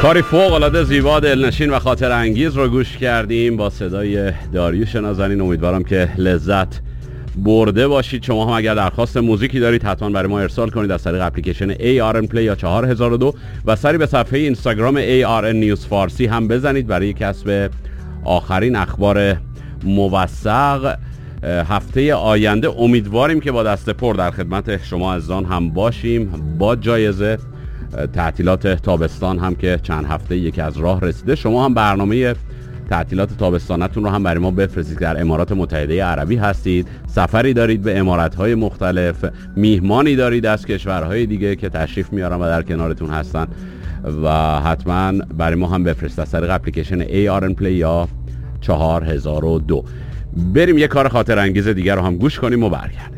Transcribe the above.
کاری فوق‌العاده زیبا، دلنشین و خاطر انگیز رو گوش کردیم با صدای داریوش نازنین. امیدوارم که لذت برده باشید. شما هم اگر درخواست موزیکی دارید حتما برای ما ارسال کنید از طریق اپلیکیشن ARN Play یا 4002 و سری به صفحه اینستاگرام ARN نیوز فارسی هم بزنید برای کسب آخرین اخبار موثق. هفته آینده امیدواریم که با دست پر در خدمت شما عزیزان هم باشیم با جایزه. تعطیلات تابستان هم که چند هفته یکی از راه رسیده. شما هم برنامه تعطیلات تابستانتون رو هم برای ما بفرستید. در امارات متحده عربی هستید، سفری دارید به امارات‌های مختلف، میهمانی دارید از کشورهای دیگه که تشریف میارن و در کنارتون هستن و حتما برای ما هم بفرستید از طریق اپلیکیشن ARN Play یا 4002. بریم یه کار خاطر انگیز دیگر رو هم گوش کنیم و برگردیم.